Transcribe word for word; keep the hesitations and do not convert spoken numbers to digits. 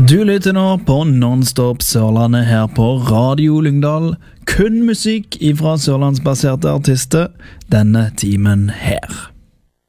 Du lytter nå på Non-Stop Sørlandet her på Radio Lyngdal. Kun musikk ifra sørlandsbaserte artister denne timen her.